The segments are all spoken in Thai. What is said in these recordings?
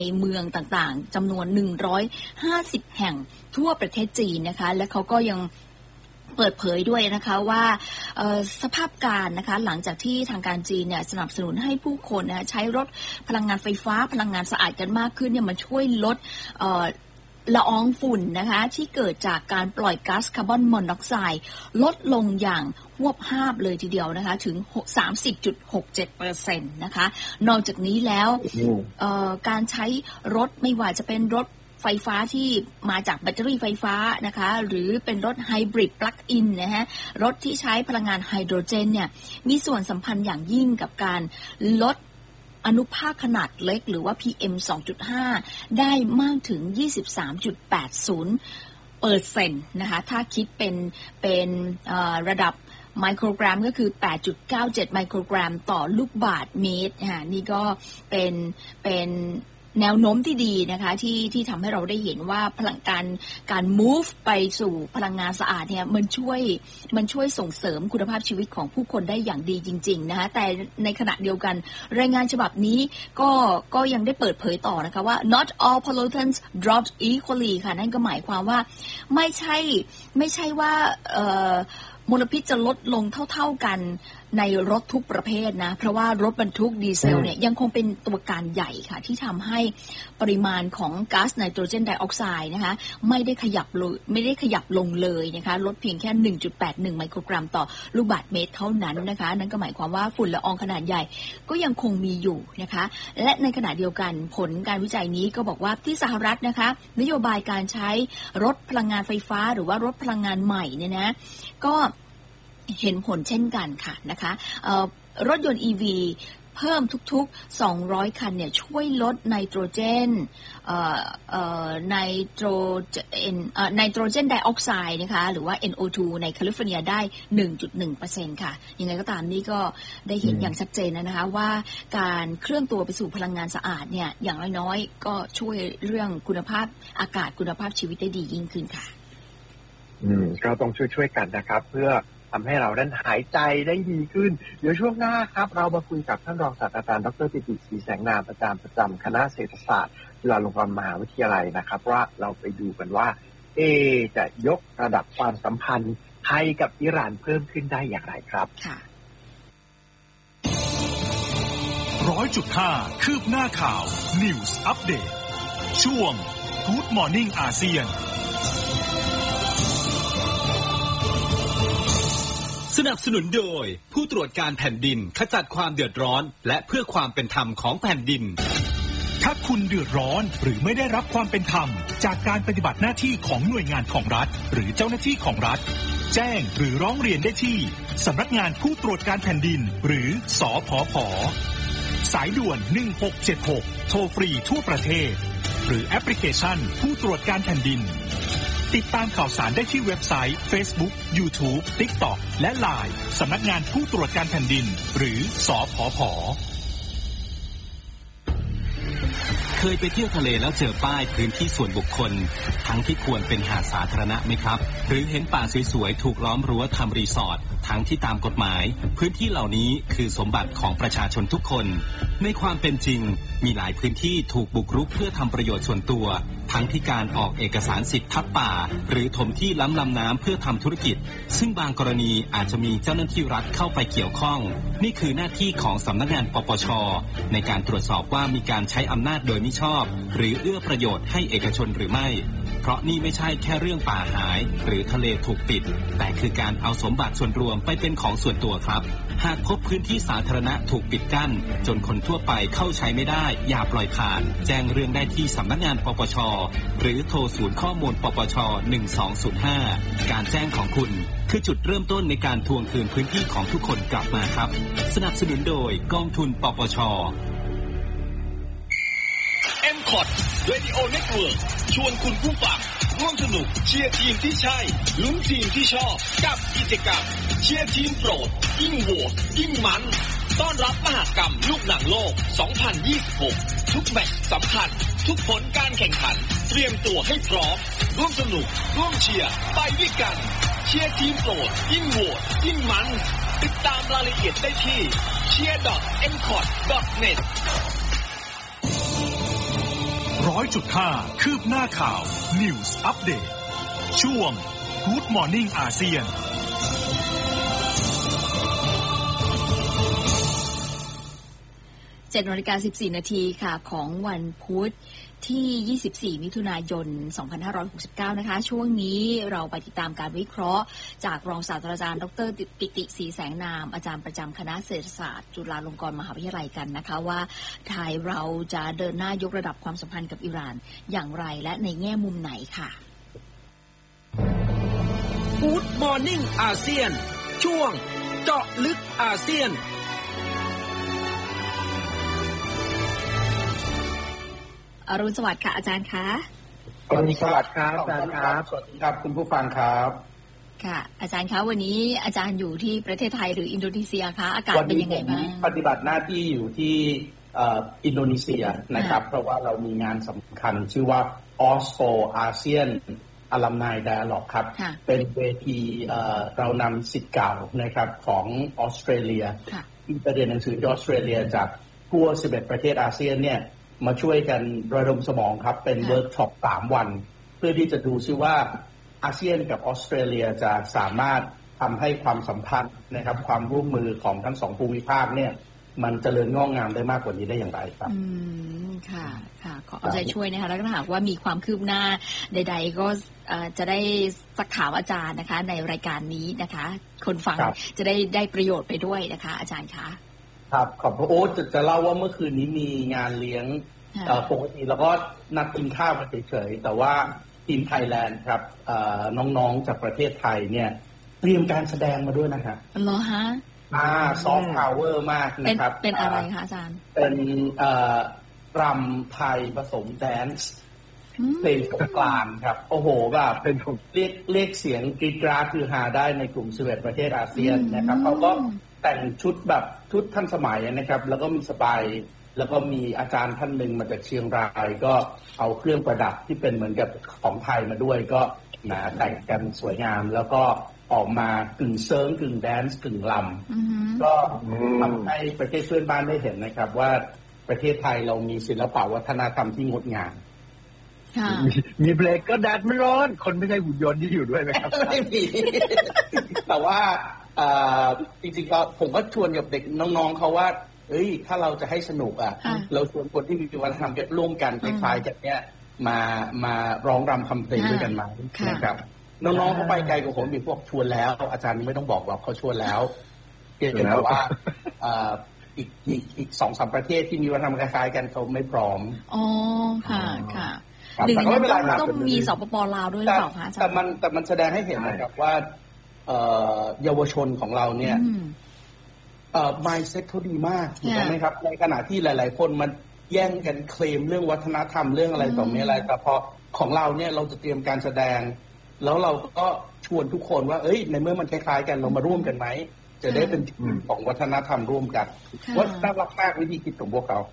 ในเมืองต่างๆจำนวน150แห่งทั่วประเทศจีนนะคะและเขาก็ยังเปิดเผยด้วยนะคะว่าสภาพการนะคะหลังจากที่ทางการจีนเนี่ยสนับสนุนให้ผู้คนนะใช้รถพลังงานไฟฟ้าพลังงานสะอาดกันมากขึ้นเนี่ยมันช่วยลดละอองฝุ่นนะคะที่เกิดจากการปล่อยก๊าซคาร์บอนมอนอกไซด์ลดลงอย่างหวบห้าบเลยทีเดียวนะคะถึง 30.67% นะคะนอกจากนี้แล้วการใช้รถไม่ว่าจะเป็นรถไฟฟ้าที่มาจากแบตเตอรี่ไฟฟ้านะคะหรือเป็นรถไฮบริดปลั๊กอินนะฮะรถที่ใช้พลังงานไฮโดรเจนเนี่ยมีส่วนสัมพันธ์อย่างยิ่งกับการลดอนุภาคขนาดเล็กหรือว่า PM 2.5 ได้มากถึง 23.80% นะคะถ้าคิดเป็นระดับไมโครกรัมก็คือ 8.97 ไมโครกรัมต่อลูกบาศก์เมตรนี่ก็เป็นแนวโน้มที่ดีนะคะที่ทำให้เราได้เห็นว่าพลังการ move ไปสู่พลังงานสะอาดเนี่ยมันช่วยส่งเสริมคุณภาพชีวิตของผู้คนได้อย่างดีจริงๆนะคะแต่ในขณะเดียวกันรายงานฉบับนี้ก็ยังได้เปิดเผยต่อนะคะว่า not all pollutants dropped equally ค่ะนั่นก็หมายความว่าไม่ใช่ว่ามลพิษจะลดลงเท่าๆกันในรถทุกประเภทนะเพราะว่ารถบรรทุกดีเซลเนี่ยยังคงเป็นตัวการใหญ่ค่ะที่ทำให้ปริมาณของก๊าซไนโตรเจนไดออกไซด์นะคะไม่ได้ขยับลงเลยนะคะลดเพียงแค่ 1.81 ไมโครกรัมต่อลูกบาศก์เมตรเท่านั้นนะคะนั่นก็หมายความว่าฝุ่นละอองขนาดใหญ่ก็ยังคงมีอยู่นะคะและในขณะเดียวกันผลการวิจัยนี้ก็บอกว่าที่สหรัฐนะคะนโยบายการใช้รถพลังงานไฟฟ้าหรือว่ารถพลังงานใหม่เนี่ยนะก็เห็นผลเช่นกันค่ะนะคะรถยนต์ EV เพิ่มทุกๆ200คันเนี่ยช่วยลดไนโตรเจนไนโตรเจนไดออกไซด์นะคะหรือว่า NO2 ในแคลิฟอร์เนียได้ 1.1% ค่ะยังไงก็ตามนี่ก็ได้เห็นอย่างชัดเจนนะคะว่าการเคลื่อนตัวไปสู่พลังงานสะอาดเนี่ยอย่างน้อยๆก็ช่วยเรื่องคุณภาพอากาศคุณภาพชีวิตได้ดียิ่งขึ้นค่ะก็ต้องช่วยกันนะครับเพื่อทำให้เรานั้นหายใจได้ดีขึ้นเดี๋ยวช่วงหน้าครับเรามาคุยกับท่านรองศาสตราจารย์ดร.ปิติศรีแสงนามประจำคณะเศรษฐศาสตร์จุฬาลงกรณ์มหาวิทยาลัยนะครับว่าเราไปดูกันว่าจะยกระดับความสัมพันธ์ไทยกับอิหร่านเพิ่มขึ้นได้อย่างไรครับค่ะ 100.5 คืบหน้าข่าว News Update ช่วง Good Morning อาเซียนสนับสนุนโดยผู้ตรวจการแผ่นดินขจัดความเดือดร้อนและเพื่อความเป็นธรรมของแผ่นดินถ้าคุณเดือดร้อนหรือไม่ได้รับความเป็นธรรมจากการปฏิบัติหน้าที่ของหน่วยงานของรัฐหรือเจ้าหน้าที่ของรัฐแจ้งหรือร้องเรียนได้ที่สำนักงานผู้ตรวจการแผ่นดินหรือสผผ.สายด่วน1676โทรฟรีทั่วประเทศหรือแอปพลิเคชันผู้ตรวจการแผ่นดินติดตามข่าวสารได้ที่เว็บไซต์ Facebook YouTube TikTok และ LINE สำนักงานผู้ตรวจการแผ่นดินหรือสผผ.เคยไปเที่ยวทะเลแล้วเจอป้ายพื้นที่ส่วนบุคคลทั้งที่ควรเป็นหาดสาธารณะไหมครับหรือเห็นป่าสวยๆถูกล้อมรั้วทำรีสอร์ททั้งที่ตามกฎหมายพื้นที่เหล่านี้คือสมบัติของประชาชนทุกคนในความเป็นจริงมีหลายพื้นที่ถูกบุกรุกเพื่อทำประโยชน์ส่วนตัวทั้งที่การออกเอกสารสิทธิ์ทับป่าหรือถมที่ล้ำลำน้ำเพื่อทำธุรกิจซึ่งบางกรณีอาจจะมีเจ้าหน้าที่รัฐเข้าไปเกี่ยวข้องนี่คือหน้าที่ของสำนักงานปปช.ในการตรวจสอบว่ามีการใช้อำนาจโดยมิชอบหรือเอื้อประโยชน์ให้เอกชนหรือไม่เพราะนี่ไม่ใช่แค่เรื่องป่าหายหรือทะเลถูกปิดแต่คือการเอาสมบัติส่วนรวมไปเป็นของส่วนตัวครับหากพบพื้นที่สาธารณะถูกปิดกั้นจนคนทั่วไปเข้าใช้ไม่ได้อย่าปล่อยผ่านแจ้งเรื่องได้ที่สำนักงานปปช.หรือโทรศูนย์ข้อมูลปปช. 1205การแจ้งของคุณคือจุดเริ่มต้นในการทวงคืนพื้นที่ของทุกคนกลับมาครับสนับสนุนโดยกองทุนปปช. M-Cot Radio Network ชวนคุณผู้ฟังร่วมสนุกเชียร์ทีมที่ใช่ลุ้นทีมที่ชอบกับกิจกรรมเชียร์ทีมโปรดยิ่งโหวตยิ่งมันต้อนรับมหกรรมลูกหนังโลก 2026 ทุกแมตช์สำคัญทุกผลการแข่งขันเตรียมตัวให้พร้อมร่วมสนุกร่วมเชียร์ไปด้วยกันเชียร์ทีมโปรดยิ่งโหวตยิ่งมันติดตามรายละเอียดได้ที่ cheer.mcot.net 100.5 คืบหน้าข่าว News Update ช่วง Good Morning อาเซียน 7:14 นาทีค่ะของวันพุธที่ 24 มิถุนายน 2569 นะคะช่วงนี้เราไปติดตามการวิเคราะห์จากรองศาสตราจารย์ดร.ปิติศรีแสงนามอาจารย์ประจำคณะเศรษฐศาสตร์จุฬาลงกรณ์มหาวิทยาลัยกันนะคะว่าไทยเราจะเดินหน้ายกระดับความสัมพันธ์กับอิหร่านอย่างไรและในแง่มุมไหนค่ะ Good Morning อาเซียนช่วงเจาะลึกอาเซียนอรุณสวัสดิ์ค่ะอาจารย์คะสวัสดีครับอาจารย์ครับสวัสดีครับคุณผู้ฟังครับค่ะอาจารย์คะวันนี้อาจารย์อยู่ที่ประเทศไทยหรืออินโดนีเซียคะอากาศเป็นยังไงบ้างปฏิบัติหน้าที่อยู่ที่อินโดนีเซียนะครับเพราะว่าเรามีงานสำคัญชื่อว่า OSCO ASEAN Alumni Dialogue ครับเป็นเวทีเรานำศิษย์เก่านะครับของออสเตรเลียที่ไปเรียนหนังสือที่ออสเตรเลียจากทั่ว11ประเทศอาเซียนเนี่ยมาช่วยกันระดมสมองครับเป็นเวิร์กช็อป3 วันเพื่อที่จะดูซิว่าอาเซียนกับออสเตรเลียจะสามารถทำให้ความสัมพันธ์นะครับความร่วมมือของทั้ง2ภูมิภาคเนี่ยมันเจริญงอกงามได้มากกว่านี้ได้อย่างไรครับค่ะค่ะขอเอาใจช่วยนะคะแล้วก็หากว่ามีความคืบหน้าใดๆก็จะได้สักถามอาจารย์นะคะในรายการนี้นะคะคนฟังจะได้ประโยชน์ไปด้วยนะคะอาจารย์คะครับขอบพระโอ๊ตจะเล่าว่าเมื่อคืนนี้มีงานเลี้ยงปกติแล้วก็นัดกินข้าวกันเฉยๆแต่ว่าทีมไทยแลนด์ครับน้องๆจากประเทศไทยเนี่ยเตรียมการแสดงมาด้วยนะครับเหรอฮะซอฟต์พาวเวอร์มากนะครับเป็นอะไรคะอาจารย์เป็นรำไทยผสมแดนซ์เพลงสงกรานต์ครับโอ้โหแบบเป็นเรียกเสียงกรี๊ดกราดคือหาได้ในกลุ่ม11ประเทศอาเซียนนะครับเขาก็แต่งชุดแบบชุดทันสมัยนะครับแล้วก็มีสบายแล้วก็มีอาจารย์ท่านหนึ่งมาจากเชียงรายก็เอาเครื่องประดับที่เป็นเหมือนกับของไทยมาด้วยก็แต่งกันสวยงามแล้วก็ออกมากึ่งเซิร์งกึ่งแดนซ์กึ่งลำก็ทำให้ประเทศเพื่อนบ้านได้เห็นนะครับว่าประเทศไทยเรามีศิลปวัฒนธรรมที่งดงามมีเบรกก็แดดไม่ร้อนคนไม่ใช่หุ่นยนต์ที่อยู่ด้วยไหมครับไม่มีแต่ว่าจริงๆก็ผมก็ชวนกับเด็กน้องๆเขาว่าถ้าเราจะให้สนุกเราชวนคนที่มีวัฒนธรรมร่วมกันคล้ายๆกันเนี่ยมาร้องรำทำเพลงด้วยกันมานะครับน้องๆเขาไปไกลกว่าผมมีพวกชวนแล้วอาจารย์ไม่ต้องบอกหรอกเขาชวนแล้วเพียงแต่ว่าอีก 2-3 ประเทศที่มีวัฒนธรรมคล้ายๆกันเขาไม่พร้อมอ๋อค่ะค่ะหรือต้องมีสปป.ลาวด้วยหรือเปล่าคะแต่มันแสดงให้เห็นนะครับว่าเยาวชนของเราเนี่ยmindset เขาดีมากถูกไหมครับในขณะที่หลายๆคนมันแย่งกันเคลมเรื่องวัฒนธรรมเรื่องอะไรต่อมีอะไรแต่พอของเราเนี่ยเราจะเตรียมการแสดงแล้วเราก็ชวนทุกคนว่าในเมื่อมันคล้ายๆกันเรามาร่วมกันไหมจะได้เป็นของวัฒนธรรมร่วมกันว่าน่ารักมากวิธีคิดของพวกเขา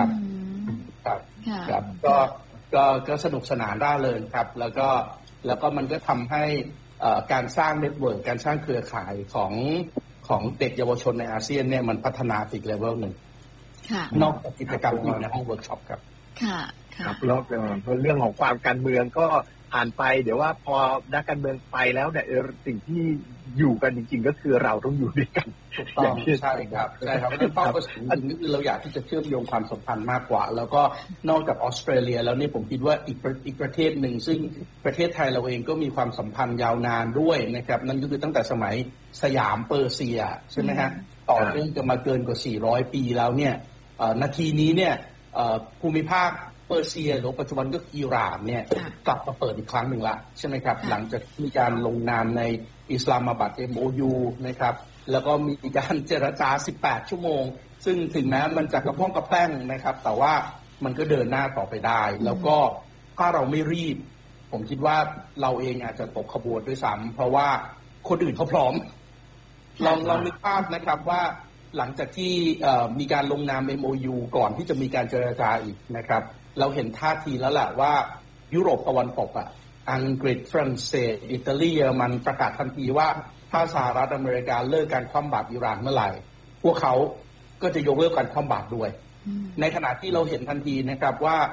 ครับก็สนุกสนานร่าเริงครับแล้วก็มันก็ทำให้การสร้างเน็ตเวิร์กการสร้างเครือข่ายของเด็กเยาวชนในอาเซียนเนี่ยมันพัฒนาอีกเลเวลหนึ่งนอกจากกิจกรรมที่อยู่ในห้องเวิร์กช็อปครับครับแล้วเรื่องของความการเมืองก็ผ่านไปเดี๋ยวว่าพอนักการเมืองไปแล้วเนี่ยสิ่งที่อยู่กันจริงๆก็คือเราต้องอยู่ด้วยกันถูกต้องใช่ครับใช่ครับเพราะเป้าประสงค์จริงๆคือเราอยากที่จะเชื่อมโยงความสัมพันธ์มากกว่าแล้วก็นอกจากออสเตรเลียแล้วเนี่ยผมคิดว่าอีกประเทศหนึ่งซึ่งประเทศไทยเราเองก็มีความสัมพันธ์ยาวนานด้วยนะครับนั่นก็คือตั้งแต่สมัยสยามเปอร์เซียใช่ไหมฮะต่อเนื่องกันมาเกินกว่า400 ปีแล้วเนี่ยนาทีนี้เนี่ยภูมิภาคเปอร์เซียหรือปัจจุบันก็อิหร่านเนี่ยกลับมาเปิดอีกครั้งหนึ่งละใช่ไหมครับหลังจากมีการลงนามในอิสลามาบัด MOU นะครับแล้วก็มีการเจรจา18 ชั่วโมงซึ่งถึงแม้มันจะกระพ้องกระแป้งนะครับแต่ว่ามันก็เดินหน้าต่อไปได้แล้วก็ถ้าเราไม่รีบผมคิดว่าเราเองอาจจะตกขบวนด้วยซ้ำเพราะว่าคนอื่นเขาพร้อมลองนึกภาพนะครับว่าหลังจากที่มีการลงนาม MOU ก่อนที่จะมีการเจรจาอีกนะครับเราเห็นท่าทีแล้วแหละว่ายุโรปตะวันตกอังกฤษฝรั่งเศสอิตาลีมันประกาศทันทีว่าถ้าสหรัฐอเมริกาเลิกการคว่ำบาตรอิหร่านเมื่อไหร่พวกเขาก็จะยกเลิกการคว่ำบาตรด้วยในขณะที่เราเห็นทันทีนะครับว่า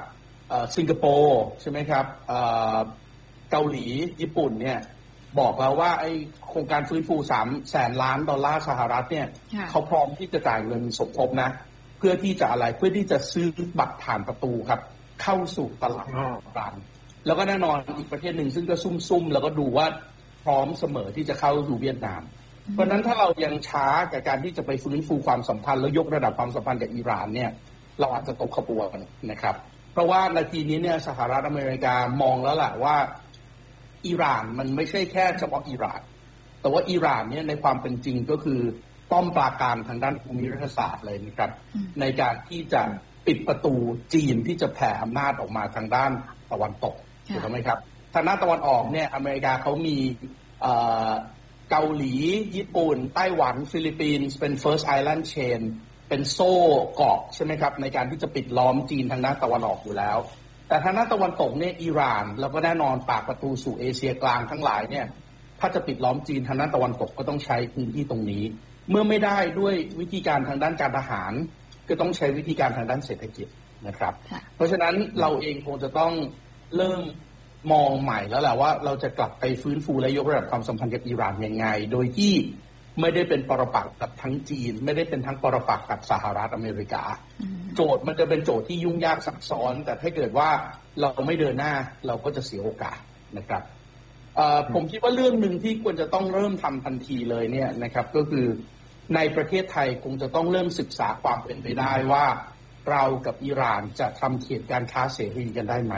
สิงคโปร์ใช่ไหมครับเกาหลีญี่ปุ่นเนี่ยบอกแล้วว่าไอ้โครงการฟื้นฟู300,000 ล้านดอลลาร์สหรัฐเนี่ยเขาพร้อมที่จะจ่ายเงินสมทบนะเพื่อที่จะอะไรเพื่อที่จะซื้อบัตรผ่านประตูครับเข้าสู่ตลาดกลางแล้วก็แน่นอนอีกประเทศหนึ่งซึ่งก็ซุ่มๆแล้วก็ดูว่าพร้อมเสมอที่จะเข้าสู่เวียดนามเพราะนั้นถ้าเรายังช้ากับการที่จะไปฟื้นฟูความสัมพันธ์แล้วยกระดับความสัมพันธ์กับอิหร่านเนี่ยเราอาจจะตกขบวนนะครับเพราะว่านาทีนี้เนี่ยสหรัฐอเมริกามองแล้วแหละว่าอิหร่านมันไม่ใช่แค่เฉพาะอิหร่านแต่ว่าอิหร่านเนี่ยในความเป็นจริงก็คือป้อมปราการทางด้านภูมิรัฐศาสตร์เลยนะครับในการที่จะปิดประตูจีนที่จะแผ่อำนาจออกมาทางด้านตะวันตกถูกไหมครับทางด้านตะวันออกเนี่ยอเมริกาเขามีเกาหลีญี่ปุ่นไต้หวันฟิลิปปินส์เป็น First Island Chain เป็นโซ่เกาะใช่ไหมครับในการที่จะปิดล้อมจีนทางด้านตะวันออกอยู่แล้วแต่ทางด้านตะวันตกเนี่ยอิหร่านแล้วก็แน่นอนปากประตูสู่เอเชียกลางทั้งหลายเนี่ยถ้าจะปิดล้อมจีนทางด้านตะวันตกก็ต้องใช้พื้นที่ตรงนี้เมื่อไม่ได้ด้วยวิธีการทางด้านการทหารก็ต้องใช้วิธีการทางด้านเศรษฐกิจนะครับเพราะฉะนั้นเราเองคงจะต้องเริ่มมองใหม่แล้วแหละว่าเราจะกลับไปฟื้นฟูและยกระดับความสัมพันธ์กับอิหร่านยังไงโดยที่ไม่ได้เป็นปรปักษ์กับทั้งจีนไม่ได้เป็นทั้งปรปักษ์กับสหรัฐอเมริกาโจทย์มันจะเป็นโจทย์ที่ยุ่งยากซับซ้อนแต่ถ้าเกิดว่าเราไม่เดินหน้าเราก็จะเสียโอกาสนะครับผมคิดว่าเรื่องหนึ่งที่ควรจะต้องเริ่มทำทันทีเลยเนี่ยนะครับก็คือในประเทศไทยคงจะต้องเริ่มศึกษาความเป็นไปได้ว่าเรากับอิหร่านจะทำเขตการค้าเสรีกันได้ไหม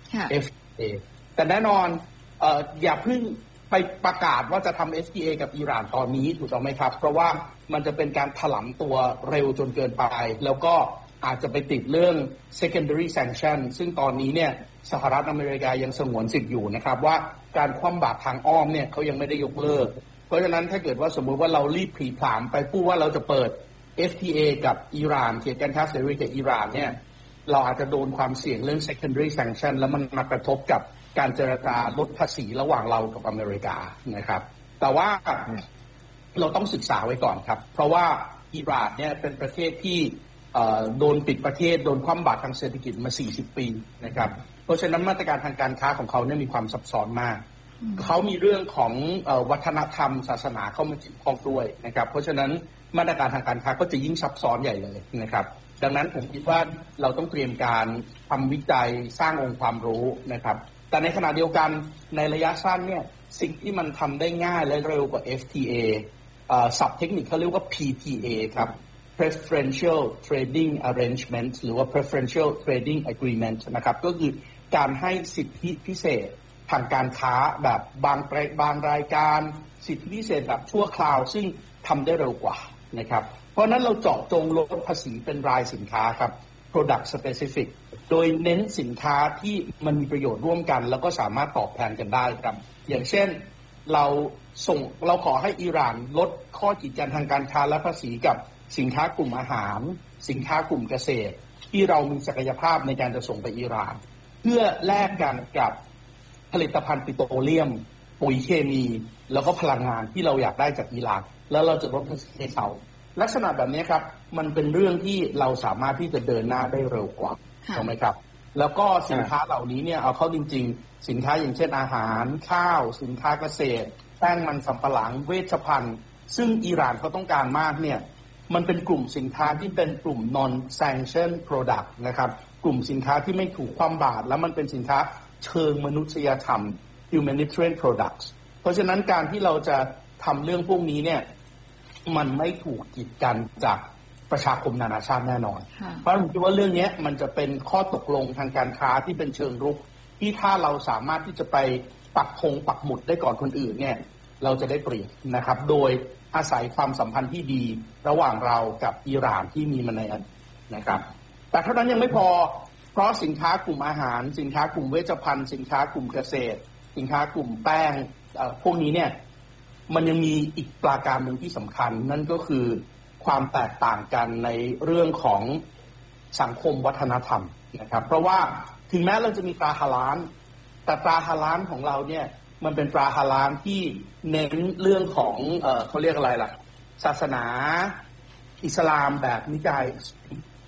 FTA แต่แน่นอนอย่าเพิ่งไปประกาศว่าจะทำ FTA กับอิหร่านตอนนี้ถูกต้องไหมครับเพราะว่ามันจะเป็นการถลำตัวเร็วจนเกินไปแล้วก็อาจจะไปติดเรื่อง secondary sanction ซึ่งตอนนี้เนี่ยสหรัฐอเมริกายังสงวนสิทธิ์อยู่นะครับว่าการคว่ำบาตรทางอ้อมเนี่ยเขายังไม่ได้ยกเลิกเพราะฉะนั้นถ้าเกิดว่าสมมุติว่าเรารีบผลีผลามไปพูดว่าเราจะเปิด FTA กับอิหร่านเขตการค้าเสรีกับอิหร่านเนี่ยเราอาจจะโดนความเสี่ยงเรื่อง secondary sanction แล้วมันมากระทบกับการเจรจาลดภาษีระหว่างเรากับอเมริกานะครับแต่ว่าเราต้องศึกษาไว้ก่อนครับเพราะว่าอิหร่านเนี่ยเป็นประเทศที่โดนปิดประเทศโดนคว่ำบาตรทางเศรษฐกิจมา40 ปีนะครับเพราะฉะนั้นมาตรการทางการค้าของเขาเนี่ยมีความซับซ้อนมากเขามีเรื่องของวัฒนธรรมศาสนาเข้ามาเกี่ยวข้องด้วยนะครับเพราะฉะนั้นมาตรการทางการค้าก็จะยิ่งซับซ้อนใหญ่เลยนะครับดังนั้นผมคิดว่าเราต้องเตรียมการทำวิจัยสร้างองค์ความรู้นะครับแต่ในขณะเดียวกันในระยะสั้นเนี่ยสิ่งที่มันทำได้ง่ายและเร็วกว่า FTA ศัพท์เทคนิคเขาเรียกว่า PTA ครับ Preferential Trading Arrangement หรือว่า Preferential Trading Agreement นะครับก็คือการให้สิทธิพิเศษทางการค้าแบบบางรายการสิทธิพิเศษแบบชั่วคราวซึ่งทำได้เร็วกว่านะครับเพราะนั้นเราเจาะจงลดภาษีเป็นรายสินค้าครับ product specific โดยเน้นสินค้าที่มันมีประโยชน์ร่วมกันแล้วก็สามารถตอบแทนกันได้ครับอย่างเช่นเราขอให้อิหร่านลดข้อกีดกันทางการค้าและภาษีกับสินค้ากลุ่มอาหารสินค้ากลุ่มเกษตรที่เรามีศักยภาพในการจะส่งไปอิหร่านเพื่อแลกกันกับผลิตภัณฑ์ปิโตรเลียมปุ๋ยเคมีแล้วก็พลังงานที่เราอยากได้จากอิหร่านแล้วเราจะลดภาษีให้เขาลักษณะแบบนี้ครับมันเป็นเรื่องที่เราสามารถที่จะเดินหน้าได้เร็วกว่าถูกไหมครับแล้วก็สินค้าเหล่านี้เนี่ยเอาเข้าจริงๆสินค้าอย่างเช่นอาหารข้าวสินค้าเกษตรแป้งมันสำปะหลังเวชภัณฑ์ซึ่งอิหร่านเขาต้องการมากเนี่ยมันเป็นกลุ่มสินค้าที่เป็นกลุ่ม non sanction product นะครับกลุ่มสินค้าที่ไม่ถูกคว่ำบาตรแล้วมันเป็นสินค้าเชิงมนุษยธรรม humanitarian products เพราะฉะนั้นการที่เราจะทำเรื่องพวกนี้เนี่ยมันไม่ถูกกีดกันจากประชาคมนานาชาติแน่นอนเพราะผมคิดว่าเรื่องนี้มันจะเป็นข้อตกลงทางการค้าที่เป็นเชิงรุกที่ถ้าเราสามารถที่จะไปปักธงปักหมุดได้ก่อนคนอื่นเนี่ยเราจะได้เปรียบนะครับโดยอาศัยความสัมพันธ์ที่ดีระหว่างเรากับอิหร่านที่มีมาในอดีตนะครับแต่เท่านั้นยังไม่พอเพราะสินค้ากลุ่มอาหารสินค้ากลุ่มเวชภัณฑ์สินค้ากลุ่มเกษตรสินค้ากลุ่มแป้งพวกนี้เนี่ยมันยังมีอีกปราการหนึ่งที่สำคัญนั่นก็คือความแตกต่างกันในเรื่องของสังคมวัฒนธรรมนะครับเพราะว่าถึงแม้เราจะมีตราฮาลาลแต่ตราฮาลาลของเราเนี่ยมันเป็นตราฮาลาลที่เน้นเรื่องของเขาเรียกอะไรล่ะศาสนาอิสลามแบบนิกาย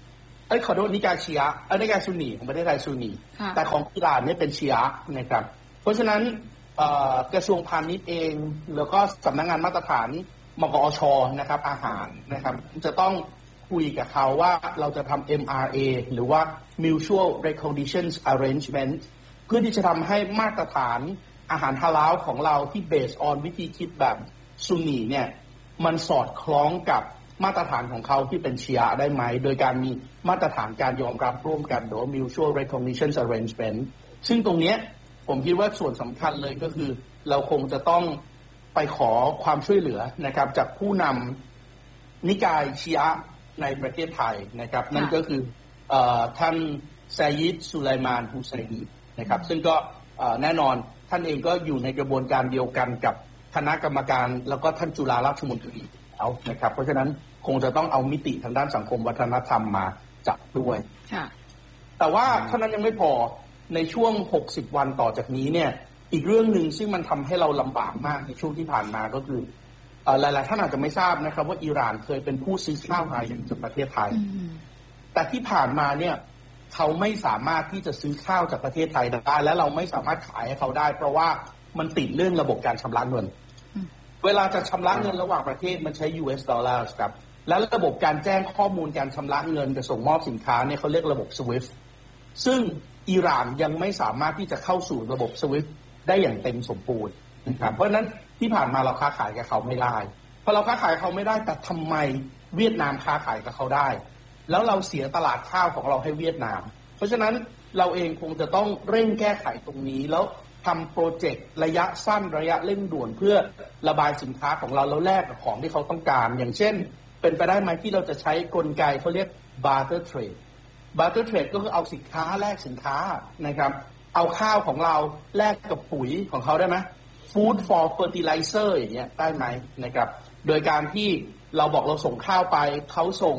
ขอโทษนิกายชีอะนิกายซุนนีของประเทศไทยซุนนีแต่ของอิหร่านเนี่ยเป็นชีอะนะครับเพราะฉะนั้นกระทรวงพาณิชย์เองแล้วก็สำนักงานมาตรฐานมกอชนะครับอาหารนะครับจะต้องคุยกับเขาว่าเราจะทำ MRA หรือว่า Mutual Recognition Arrangement เพื่อที่จะทำให้มาตรฐานอาหารฮาลาลของเราที่ based on วิธีคิดแบบซุนนีเนี่ยมันสอดคล้องกับมาตรฐานของเขาที่เป็นชีอะได้ไหมโดยการมีมาตรฐานการยอมรับร่วมกันหรือ Mutual Recognition Arrangement ซึ่งตรงนี้ผมคิดว่าส่วนสำคัญเลยก็คือเราคงจะต้องไปขอความช่วยเหลือนะครับจากผู้นำนิกายชีอะในประเทศไทยนะครับนั่นก็คือท่านไซยิดสุไลมานฮุไซนีนะครับซึ่งก็แน่นอนท่านเองก็อยู่ในกระบวนการเดียวกันกับคณะกรรมการแล้วก็ท่านจุฬาราชมนตรีเอานะครับเพราะฉะนั้นคงจะต้องเอามิติทางด้านสังคมวัฒนธรรมมาจับด้วยแต่ว่าเท่านั้นยังไม่พอในช่วง60วันต่อจากนี้เนี่ยอีกเรื่องหนึ่งซึ่งมันทำให้เราลำบากมากในช่วงที่ผ่านมาก็คือหลายๆท่านอาจจะไม่ทราบนะครับว่าอิหร่านเคยเป็นผู้ซื้อข้าวรายใหญ่จากประเทศไทยแต่ที่ผ่านมาเนี่ยเขาไม่สามารถที่จะซื้อข้าวจากประเทศไทยได้และเราไม่สามารถขายให้เขาได้เพราะว่ามันติดเรื่องระบบการชำระเงินเวลาจะชำระเงินระหว่างประเทศมันใช้ US dollars ครับและระบบการแจ้งข้อมูลการชำระเงินกับส่งมอบสินค้าเนี่ยเขาเรียกระบบ SWIFT ซึ่งอิหร่านยังไม่สามารถที่จะเข้าสู่ระบบ SWIFT ได้อย่างเต็มสมบูรณ์นะครับเพราะฉะนั้นที่ผ่านมาเราค้าขายกับเขาไม่ได้พอเราค้าขายเขาไม่ได้แต่ทำไมเวียดนามค้าขายกับเขาได้แล้วเราเสียตลาดข้าวของเราให้เวียดนามเพราะฉะนั้นเราเองคงจะต้องเร่งแก้ไขตรงนี้แล้วทำโปรเจกต์ระยะสั้นระยะเร่งด่วนเพื่อระบายสินค้าของเราแล้วแลกกับของที่เขาต้องการอย่างเช่นเป็นไปได้ไหมที่เราจะใช้กลไกเขาเรียก barter trade barter trade ก็คือเอาสินค้าแลกสินค้านะครับเอาข้าวของเราแลกกับปุ๋ยของเขาได้ไหม food for fertilizer อย่างเงี้ยได้ไหมนะครับโดยการที่เราบอกเราส่งข้าวไปเขาส่ง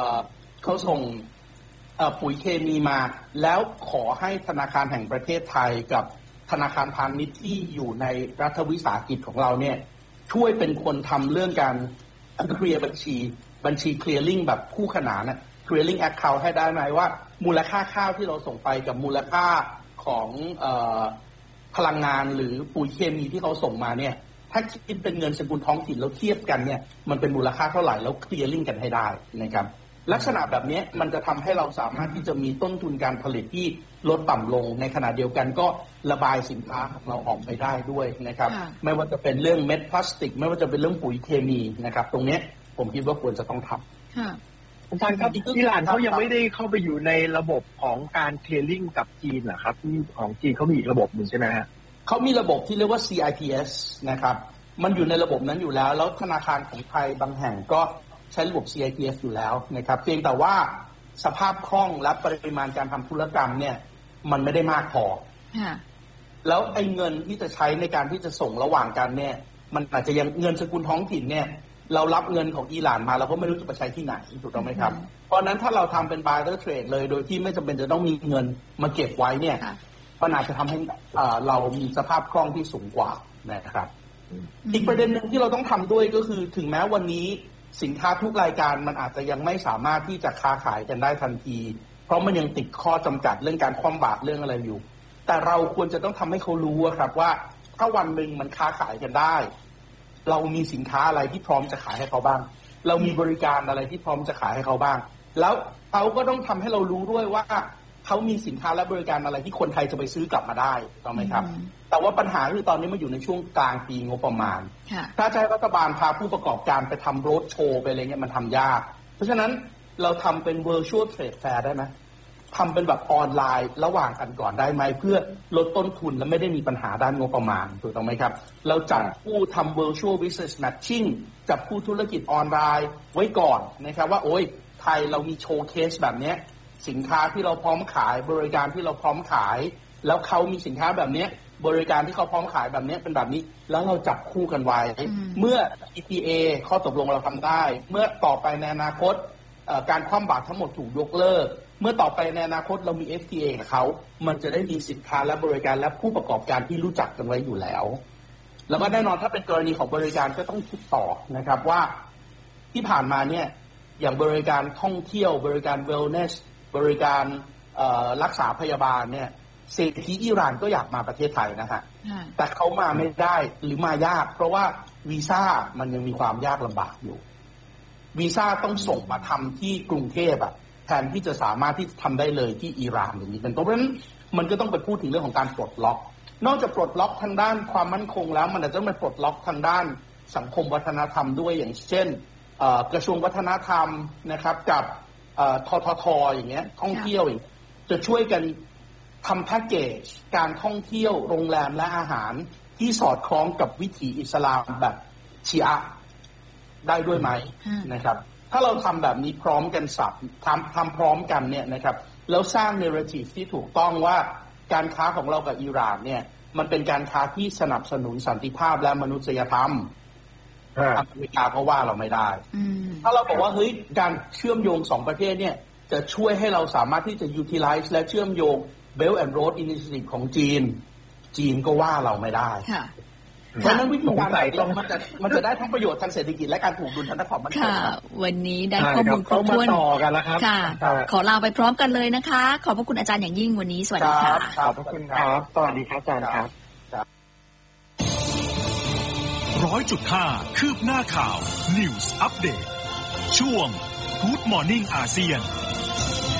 ปุ๋ยเคมีมาแล้วขอให้ธนาคารแห่งประเทศไทยกับธนาคารพาณิชย์ที่อยู่ในรัฐวิสาหกิจของเราเนี่ยช่วยเป็นคนทำเรื่องการเคลียร์บัญชีเคลียร์ลิงแบบคู่ขนานนะเคลียร์ลิงแอคเคาท์ให้ได้ไหมว่ามูลค่าข้าวที่เราส่งไปกับมูลค่าของพลังงานหรือปุ๋ยเคมีที่เขาส่งมาเนี่ยถ้าคิดเป็นเงินสกุลท้องถิ่นแล้วเทียบกันเนี่ยมันเป็นมูลค่าเท่าไหร่แล้วเคลียร์ลิงกันให้ได้นะครับลักษณะแบบนี้มันจะทำให้เราสามารถที่จะมีต้นทุนการผลิตที่ลดต่ำลงในขณะเดียวกันก็ระบายสินค้าของเราออกไปได้ด้วยนะครับไม่ว่าจะเป็นเรื่องเม็ดพลาสติกไม่ว่าจะเป็นเรื่องปุ๋ยเคมีนะครับตรงนี้ผมคิดว่าควรจะต้องทำอาจารย์ครับอิหร่านเขายังไม่ได้เข้าไปอยู่ในระบบของการเคลียร์ลิงกับจีนเหรอครับที่ของจีนเขามีอีกระบบหนึ่งใช่ไหมฮะเขามีระบบที่เรียกว่า CIPS นะครับมันอยู่ในระบบนั้นอยู่แล้วแล้วธนาคารของไทยบางแห่งก็ใช้ระบบ CIPS อยู่แล้วนะครับเพียงแต่ว่าสภาพคล่องและปริมาณการทำธุรกรรมเนี่ยมันไม่ได้มากพอแล้วไอ้เงินที่จะใช้ในการที่จะส่งระหว่างกันเนี่ยมันอาจจะยังเงินสกุลท้องถิ่นเนี่ยเรารับเงินของอิหร่านมาเราก็ไม่รู้จะไปใช้ที่ไหนถูกต้องไหมครับเพราะนั้นถ้าเราทำเป็น barter trade เลยโดยที่ไม่จำเป็นจะต้องมีเงินมาเก็บไว้เนี่ยมันอาจจะทำให้เรามีสภาพคล่องที่สูงกว่านะครับอีกประเด็นหนึ่งที่เราต้องทำด้วยก็คือถึงแม้วันนี้สินค้าทุกรายการมันอาจจะยังไม่สามารถที่จะค้าขายกันได้ทันทีเพราะมันยังติดข้อจำกัดเรื่องการคว่ำบาตรเรื่องอะไรอยู่แต่เราควรจะต้องทำให้เขารู้ครับว่าถ้าวันหนึ่งมันค้าขายกันได้เรามีสินค้าอะไรที่พร้อมจะขายให้เขาบ้างเรามีบริการอะไรที่พร้อมจะขายให้เขาบ้างแล้วเขาก็ต้องทำให้เรารู้ด้วยว่าเขามีสินค้าและบริการอะไรที่คนไทยจะไปซื้อกลับมาได้ถูกไหมครับแต่ว่าปัญหาคือตอนนี้มันอยู่ในช่วงกลางปีงบประมาณถ้าใช้รัฐบาลพาผู้ประกอบการไปทำโรดโชว์ไปอะไรเงี้ยมันทำยากเพราะฉะนั้นเราทำเป็น virtual trade fair ได้ไหมทำเป็นแบบออนไลน์ระหว่างกันก่อนได้ไหมเพื่อลดต้นทุนและไม่ได้มีปัญหาด้านงบประมาณถูกต้องไหมครับเราจับผู้ทำ virtual business matching จับผู้ธุรกิจออนไลน์ไว้ก่อนนะครับว่าโอ้ยไทยเรามีโชว์เคสแบบนี้สินค้าที่เราพร้อมขายบริการที่เราพร้อมขายแล้วเขามีสินค้าแบบนี้บริการที่เขาพร้อมขายแบบนี้เป็นแบบนี้แล้วเราจับคู่กันไว้เมื่อ EPA ข้อตกลงเราทำได้เมื่อต่อไปในอนาคตการคว่ำบาตรทั้งหมดถูกยกเลิกเมื่อต่อไปในอนาคตเรามี FTA กับเขามันจะได้มีสินค้าและบริการและผู้ประกอบการที่รู้จักกันไว้อยู่แล้วแล้วก็แน่นอนถ้าเป็นกรณีของบริการก็ต้องคิดต่อนะครับว่าที่ผ่านมาเนี่ยอย่างบริการท่องเที่ยวบริการ wellness บริการรักษาพยาบาลเนี่ยเศรษฐีอิหร่านก็อยากมาประเทศไทยนะฮะแต่เขามาไม่ได้หรือมายากเพราะว่าวีซ่ามันยังมีความยากลำบากอยู่วีซ่าต้องส่งมาทำที่กรุงเทพอะแทนที่จะสามารถที่ทำได้เลยที่อิหร่านอย่างนี้เป็นต้นเพราะฉะนั้นมันก็ต้องไปพูดถึงเรื่องของการปลดล็อกนอกจากปลดล็อกทางด้านความมั่นคงแล้วมันอาจจะมาปลดล็อกทางด้านสังคมวัฒนธรรมด้วยอย่างเช่นกระทรวงวัฒนธรรมนะครับกับททท.อย่างเงี้ยท่องเที่ยวอีกจะช่วยกันทำแพ็กเกจการท่องเที่ยวโรงแรมและอาหารที่สอดคล้องกับวิถีอิสลามแบบชีอะห์ได้ด้วยไหมนะครับถ้าเราทำแบบนี้พร้อมกันทำพร้อมกันเนี่ยนะครับแล้วสร้างเนเรทีฟที่ถูกต้องว่าการค้าของเรากับอิหร่านเนี่ยมันเป็นการค้าที่สนับสนุนสันติภาพและมนุษยธรรมอเมริกาก็ว่าเราไม่ได้ถ้าเราบอกว่าเฮ้ยการเชื่อมโยงสองประเทศเนี่ยจะช่วยให้เราสามารถที่จะ utilize และเชื่อมโยง Belt and Road Initiative ของจีนก็ว่าเราไม่ได้เพราะนั้นวิธีการไหนมันจะได้ทั้งประโยชน์ทางเศรษฐกิจและการถูกดุลทางความมั่นคงวันนี้ได้ข้อมูลครบถ้วนต่อกันแล้วครับขอลาไปพร้อมกันเลยนะคะขอบพระคุณอาจารย์อย่างยิ่งวันนี้สวัสดีค่ะขอบพระคุณครับสวัสดีครับอาจารย์ครับ 100.5 คืบหน้าข่าว News Update ช่วง Good Morning อาเซียน